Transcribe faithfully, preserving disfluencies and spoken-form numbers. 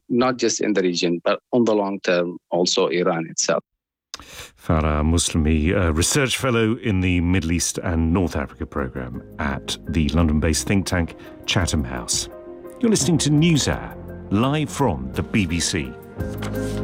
not just in the region, but on the long term, also Iran itself. Farah Muslimi, a research fellow in the Middle East and North Africa programme at the London-based think tank Chatham House. You're listening to NewsHour, live from the B B C.